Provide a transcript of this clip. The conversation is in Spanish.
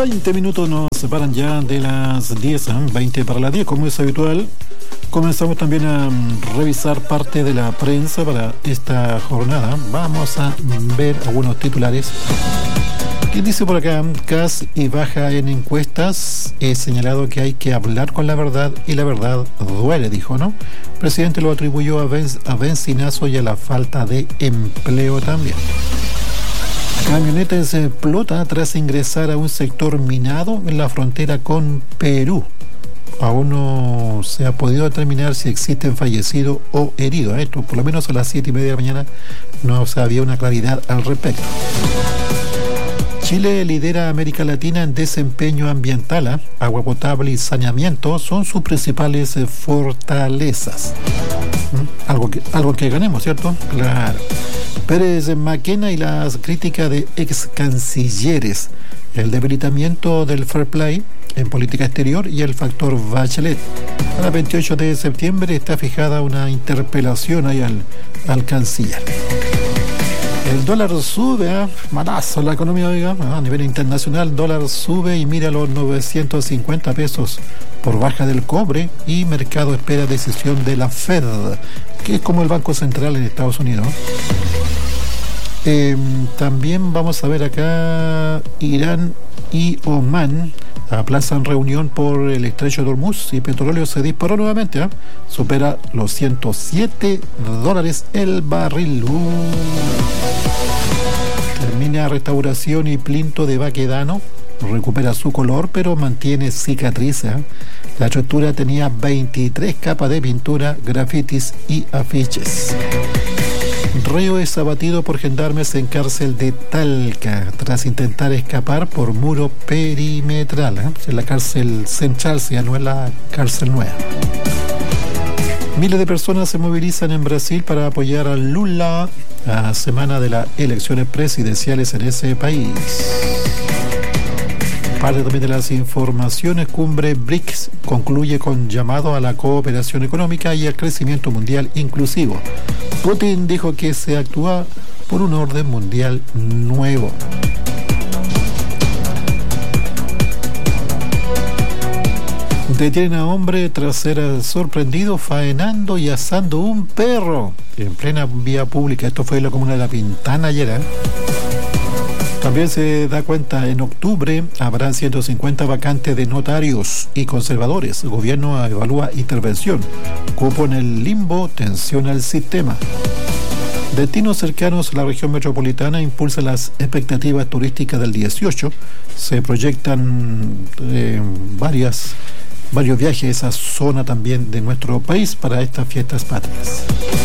20 minutos nos separan ya de las 10, 20 para las 10, como es habitual. Comenzamos también a revisar parte de la prensa para esta jornada. Vamos a ver algunos titulares. ¿Qué dice por acá? Kast y baja en encuestas. He señalado que hay que hablar con la verdad y la verdad duele, dijo, ¿no? El presidente lo atribuyó a benzinazo y a la falta de empleo también. Camioneta se explota tras ingresar a un sector minado en la frontera con Perú. Aún no se ha podido determinar si existen fallecidos o heridos. Esto, por lo menos a las 7:30 de la mañana, no había una claridad al respecto. Chile lidera América Latina en desempeño ambiental. Agua potable y saneamiento son sus principales fortalezas. Algo que ganemos, ¿cierto? Claro. Pérez Maquena y las críticas de ex cancilleres. El debilitamiento del fair play en política exterior y el factor Bachelet. Para el 28 de septiembre está fijada una interpelación ahí al canciller. El dólar sube, manazo la economía, oiga, a nivel internacional. El dólar sube y mira los 950 pesos por baja del cobre, y mercado espera decisión de la Fed, que es como el Banco Central en Estados Unidos. También vamos a ver acá, Irán y Omán aplazan reunión por el estrecho de Hormuz y petróleo se disparó nuevamente, supera los $107 el barril. Termina restauración y plinto de Baquedano, recupera su color pero mantiene cicatrices. La estructura tenía 23 capas de pintura, grafitis y afiches. Reo es abatido por gendarmes en cárcel de Talca tras intentar escapar por muro perimetral. En la cárcel central, ya no es la cárcel nueva. Miles de personas se movilizan en Brasil para apoyar a Lula a semana de las elecciones presidenciales en ese país. Parte también de las informaciones. Cumbre BRICS concluye con llamado a la cooperación económica y al crecimiento mundial inclusivo. Putin dijo que se actúa por un orden mundial nuevo. Detienen a hombre tras ser sorprendido faenando y asando un perro en plena vía pública. Esto fue en la comuna de La Pintana ayer. También se da cuenta, en octubre habrá 150 vacantes de notarios y conservadores. El gobierno evalúa intervención. Cupo en el limbo, tensiona el sistema. Destinos cercanos a la región metropolitana impulsan las expectativas turísticas del 18. Se proyectan varios viajes a esa zona también de nuestro país para estas fiestas patrias.